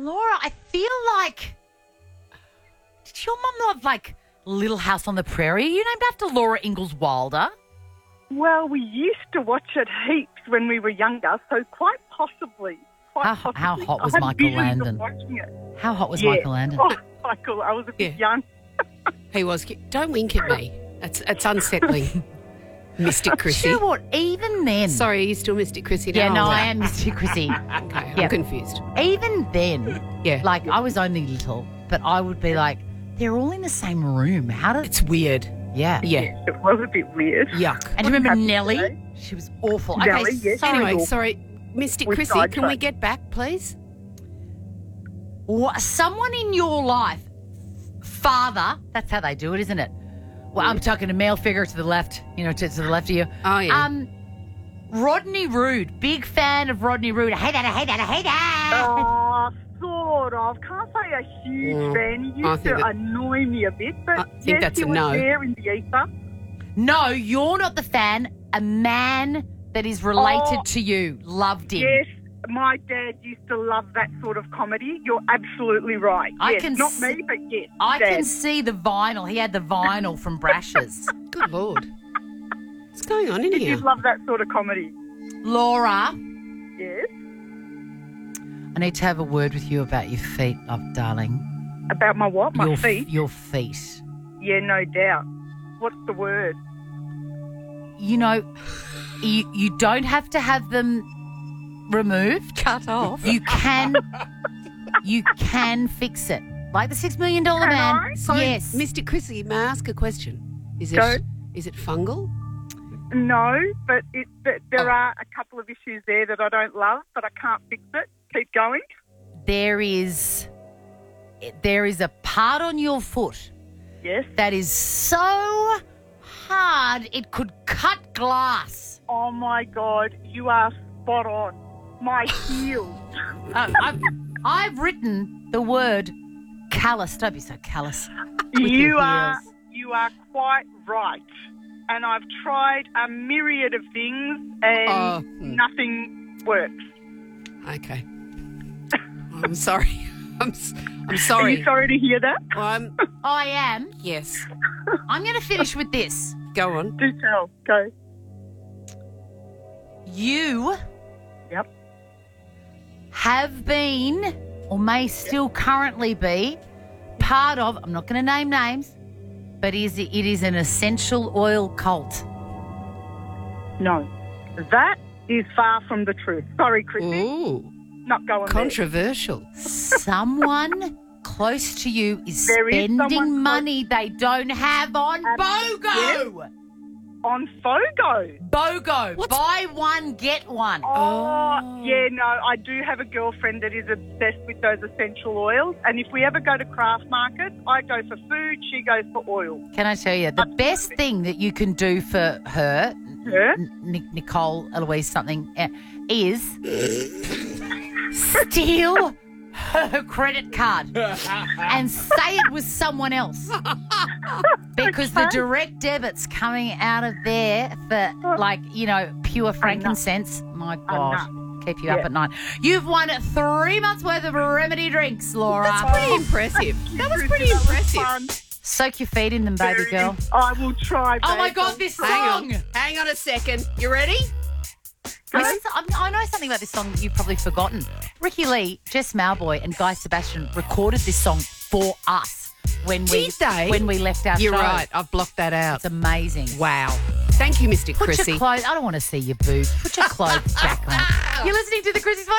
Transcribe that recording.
Laura, I feel like... Did your mum love, like, Little House on the Prairie? Are you named after Laura Ingalls Wilder? Well, we used to watch it heaps when we were younger, so quite possibly. How hot was I had Michael visions of Landon? watching it. How hot was Yeah. Michael Landon? Oh, Michael, I was a bit young. He was cute. Don't wink at me. It's unsettling. Mystic Chrissy. Do you know what? Even then... Sorry, are you still Mystic Chrissy? Yeah, now? no, I am Mystic Chrissy. Okay, Yeah. I'm confused. Even then, Yeah. like, I was only little, but I would be like, they're all in the same room. How did... It's weird. Yeah. Yeah. It was a bit weird. Yuck. And do you remember happened Nellie? today? She was awful. Nellie, Okay, yes. sorry. Anyway, sorry. Mystic With Chrissy, can we sidetrack. get back, please? Someone in your life, father, that's how they do it, isn't it? Well, I'm talking a male figure to the left, to the left of you. Oh, yeah. Rodney Rude, big fan of Rodney Rude. I hate that, I hate that, I hate that. Oh, sort of. Can't say a huge fan. He I used think to that- annoy me a bit, but I think yes, that's he a was no. there in the ether. No, you're not the fan. A man that is related Oh, to you loved him. Yes, my dad used to love that sort of comedy. You're absolutely right. I Yes, can not s- me, but yes, I Dad. can see the vinyl. He had the vinyl from Brash's. Good Lord. What's going on in He here? did love that sort of comedy. Laura, Yes. I need to have a word with you about your feet, darling. About my what? My your feet? Your feet. Yeah, no doubt. What's the word? You don't have to have them removed. Cut off. You can fix it. Like the $6 million Can man. I? Sorry, Yes. Mystic Chrissy, may I ask a question? Is Go. it fungal? No, but there Oh. are a couple of issues there that I don't love, but I can't fix it. Keep going. There is a part on your foot Yes. that is so hard it could cut glass. Oh, my God. You are spot on. My heels. I've written the word callous. Don't be so callous. with You your are heels. you are quite right. And I've tried a myriad of things and nothing works. Okay. I'm sorry. I'm Are sorry. you sorry to hear that? I am. Yes. I'm going to finish with this. Go on. Do tell. Go. You Yep. have been, or may still currently be, part of, I'm not going to name names, but it is an essential oil cult. No. That is far from the truth. Sorry, Chrissy. Ooh. Not going there. Controversial. Someone close to you is There is someone spending close- money they don't have on BOGO. On Fogo. BOGO. What's- Buy one, get one. Oh, yeah, no, I do have a girlfriend that is obsessed with those essential oils. And if we ever go to craft markets, I go for food, she goes for oil. Can I tell you, the best thing that you can do for her, Her? Nicole, Eloise, something, is steal her credit card and say it was someone else. Because the direct debit's coming out of there for, pure frankincense. My God. Keep you up Yeah. at night. You've won 3 months' worth of Remedy drinks, Laura. That's pretty impressive. That was Chrissy, pretty that was impressive. fun. Soak your feet in them, baby girl. I will try, Oh, my babe. God, this song. Hang on a second. You ready? I know something about this song that you've probably forgotten. Ricky Lee, Jess Malboy, and Guy Sebastian recorded this song for us when Did they? we left our You're show. right. I've blocked that out. It's amazing. Wow. Thank you, Mystic Put Chrissy. your clothes. I don't want to see your boobs. Put your clothes back on. You're listening to the Chrissy's Podcast.